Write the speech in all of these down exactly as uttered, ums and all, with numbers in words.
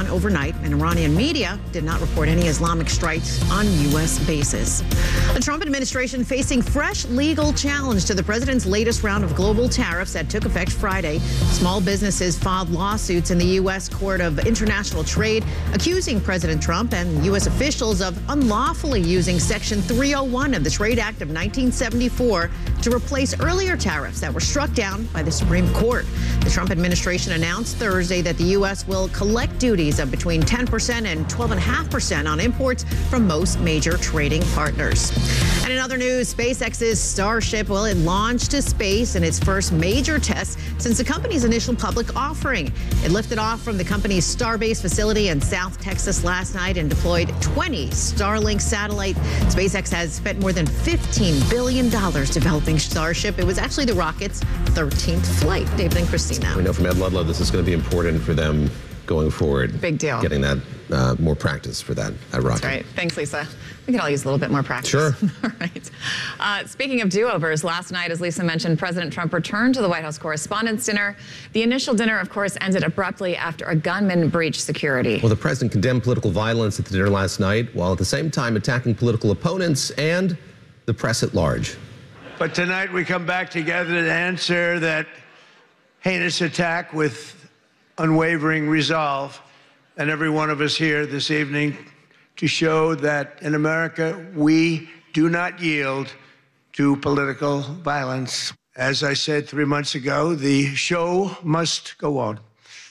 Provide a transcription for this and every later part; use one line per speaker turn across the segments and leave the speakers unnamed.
overnight, and Iranian media did not report any Islamic strikes on U S bases. The Trump administration facing fresh legal challenge to the president's latest round of global tariffs that took effect Friday. Small businesses filed lawsuits in the U S Court of International Trade, accusing President Trump and U S officials of unlawfully using Section three oh one of the Trade Act of nineteen seventy-four to replace earlier tariffs that were struck down by the Supreme Court. The Trump administration announced Thursday that the U S will collect duties of between ten percent and twelve point five percent on imports from most major trading partners. And in other news, SpaceX's Starship, well, it launched to space in its first major test since the company's initial public offering. It lifted off from the company's Starbase facility in South Texas last night and deployed twenty Starlink satellites. SpaceX has spent more than fifteen billion dollars developing Starship. It was actually the rocket's thirteenth flight. David and Christina.
We know from Ed Ludlow this is going to be important for them going forward.
Big deal.
Getting that uh, more practice for that uh, rocket.
That's right. Thanks, Lisa. We can all use a little bit more practice.
Sure.
All right. Uh, speaking of do-overs, last night, as Lisa mentioned, President Trump returned to the White House Correspondents' Dinner. The initial dinner, of course, ended abruptly after a gunman breached security.
Well, the president condemned political violence at the dinner last night, while at the same time attacking political opponents and the press at large.
But tonight we come back together to answer that heinous attack with unwavering resolve, and every one of us here this evening to show that in America we do not yield to political violence. As I said three months ago, the show must go on.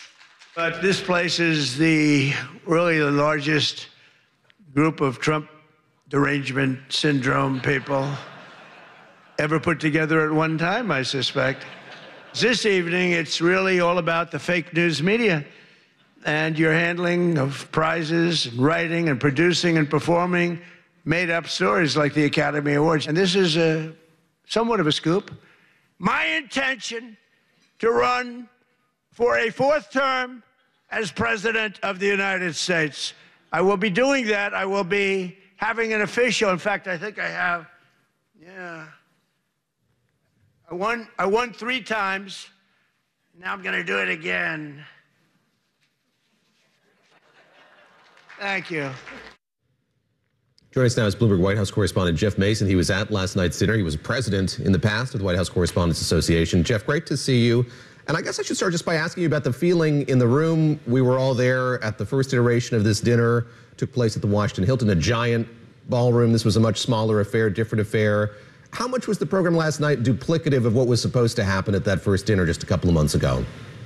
But this place is the really the largest group of Trump derangement syndrome people ever put together at one time, I suspect. This evening, it's really all about the fake news media and your handling of prizes, and writing and producing and performing made-up stories like the Academy Awards. And this is a, somewhat of a scoop. My intention to run for a fourth term as President of the United States. I will be doing that. I will be having an official, in fact, I think I have, yeah. I won, I won three times. Now I'm going to do it again. Thank you.
Joining us now is Bloomberg White House correspondent Jeff Mason. He was at last night's dinner. He was a president in the past of the White House Correspondents Association. Jeff, great to see you. And I guess I should start just by asking you about the feeling in the room. We were all there at the first iteration of this dinner. It took place at the Washington Hilton, a giant ballroom. This was a much smaller affair, different affair. How much was the program last night duplicative of what was supposed to happen at that first dinner just a couple of months ago?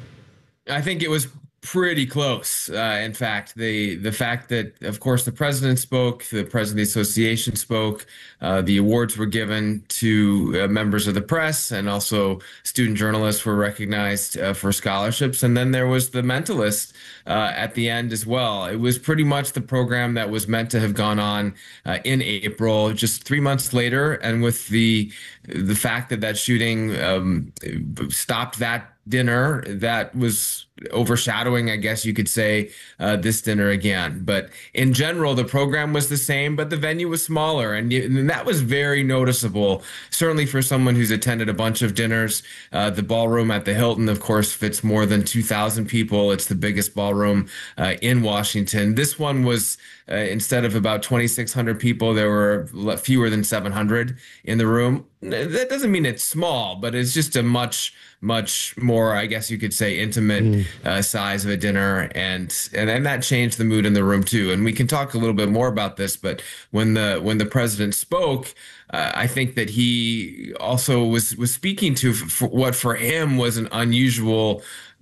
I think it was pretty close. Uh, in fact, the the fact that, of course, the president spoke, the president of the association spoke, uh, the awards were given to uh, members of the press, and also student journalists were recognized uh, for scholarships. And then there was the Mentalist uh, at the end as well. It was pretty much the program that was meant to have gone on uh, in April, just three months later. And with the the fact that that shooting um, stopped that dinner, that was overshadowing, I guess you could say, uh, this dinner again. But in general, the program was the same, but the venue was smaller. And, and that was very noticeable, certainly for someone who's attended a bunch of dinners. Uh, the ballroom at the Hilton, of course, fits more than two thousand people. It's the biggest ballroom uh, in Washington. This one was, uh, instead of about twenty-six hundred people, there were fewer than seven hundred in the room. That doesn't mean it's small, but it's just a much, much more, I guess you could say, intimate mm. uh, size of a dinner. And, and and that changed the mood in the room, too. And we can talk a little bit more about this. But when the when the president spoke, uh, I think that he also was, was speaking to for what for him was an unusual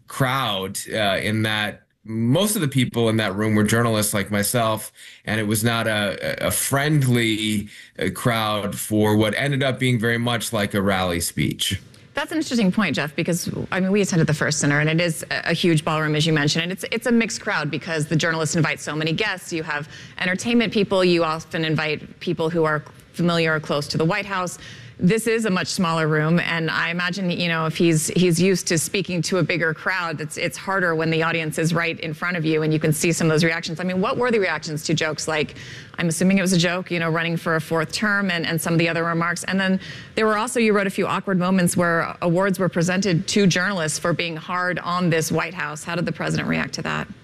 crowd uh, in that most of the people in that room were journalists like myself, and it was not a, a friendly crowd for what ended up being very much like a rally speech.
That's an interesting point, Jeff, because, I mean, we attended the first dinner, and it is a huge ballroom, as you mentioned, and it's it's a mixed crowd because the journalists invite so many guests. You have entertainment people. You often invite people who are familiar or close to the White House. This is a much smaller room, and I imagine, you know, if he's he's used to speaking to a bigger crowd, it's it's harder when the audience is right in front of you and you can see some of those reactions. I mean, what were the reactions to jokes like, I'm assuming it was a joke, you know, running for a fourth term, and, and some of the other remarks? And then there were also, you wrote a few awkward moments where awards were presented to journalists for being hard on this White House. How did the president react to that?